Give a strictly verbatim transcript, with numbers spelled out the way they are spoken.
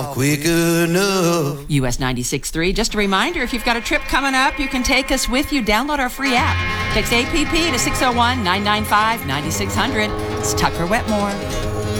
quick enough. U S ninety-six point three, just a reminder, if you've got a trip coming up, you can take us with you. Download our free app. Text A P P to six oh one, nine nine five, nine six zero zero. It's Tucker Wetmore.